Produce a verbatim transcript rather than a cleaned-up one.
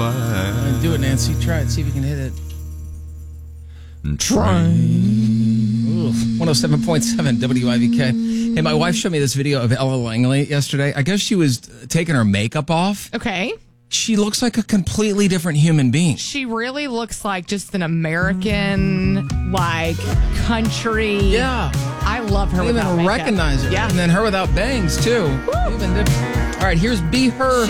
light. Do it, Nancy. Try it. See if you can hit it. Try. one oh seven point seven W I V K. Hey, my wife showed me this video of Ella Langley yesterday. I guess she was taking her makeup off. Okay. She looks like a completely different human being. She really looks like just an American, like, country. Yeah. I love her I without even makeup. recognize her. Yeah. And then her without bangs, too. Even different. All right, here's Be Her